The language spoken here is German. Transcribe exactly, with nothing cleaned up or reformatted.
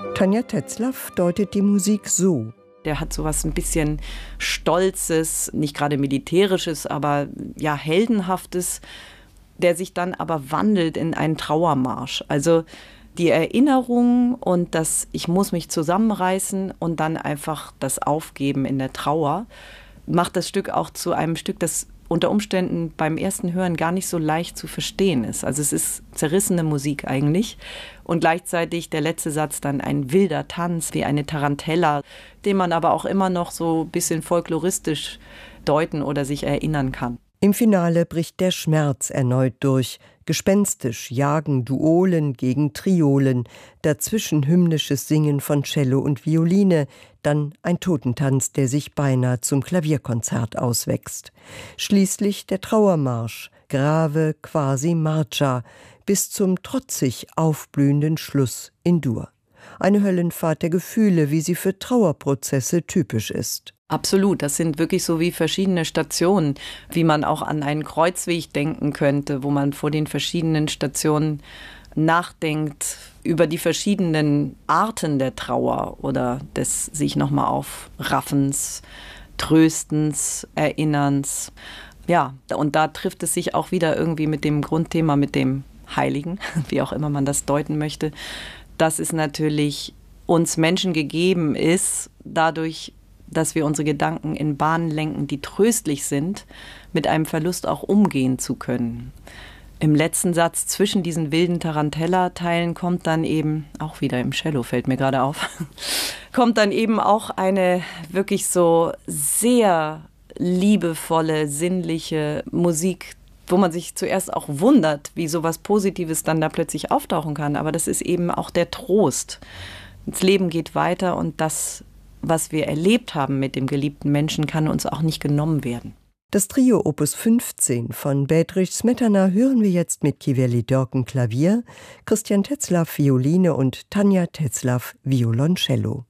Tanja Tetzlaff deutet die Musik so. Der hat sowas ein bisschen Stolzes, nicht gerade Militärisches, aber ja Heldenhaftes, der sich dann aber wandelt in einen Trauermarsch. Also die Erinnerung und das Ich muss mich zusammenreißen und dann einfach das Aufgeben in der Trauer macht das Stück auch zu einem Stück, das unter Umständen beim ersten Hören gar nicht so leicht zu verstehen ist. Also es ist zerrissene Musik eigentlich und gleichzeitig der letzte Satz dann ein wilder Tanz wie eine Tarantella, den man aber auch immer noch so ein bisschen folkloristisch deuten oder sich erinnern kann. Im Finale bricht der Schmerz erneut durch. Gespenstisch jagen Duolen gegen Triolen, dazwischen hymnisches Singen von Cello und Violine, dann ein Totentanz, der sich beinahe zum Klavierkonzert auswächst. Schließlich der Trauermarsch, Grave quasi marcia, bis zum trotzig aufblühenden Schluss in Dur. Eine Höllenfahrt der Gefühle, wie sie für Trauerprozesse typisch ist. Absolut, das sind wirklich so wie verschiedene Stationen, wie man auch an einen Kreuzweg denken könnte, wo man vor den verschiedenen Stationen nachdenkt über die verschiedenen Arten der Trauer oder des sich nochmal aufraffens, Tröstens, Erinnerns. Ja, und da trifft es sich auch wieder irgendwie mit dem Grundthema, mit dem Heiligen, wie auch immer man das deuten möchte, dass es natürlich uns Menschen gegeben ist, dadurch, dass wir unsere Gedanken in Bahnen lenken, die tröstlich sind, mit einem Verlust auch umgehen zu können. Im letzten Satz zwischen diesen wilden Tarantella-Teilen kommt dann eben, auch wieder im Cello fällt mir gerade auf, kommt dann eben auch eine wirklich so sehr liebevolle, sinnliche Musik, wo man sich zuerst auch wundert, wie sowas Positives dann da plötzlich auftauchen kann. Aber das ist eben auch der Trost. Das Leben geht weiter und das, was wir erlebt haben mit dem geliebten Menschen, kann uns auch nicht genommen werden. Das Trio Opus fünfzehn von Bedřich Smetana hören wir jetzt mit Kiveli Dörken Klavier, Christian Tetzlaff Violine und Tanja Tetzlaff Violoncello.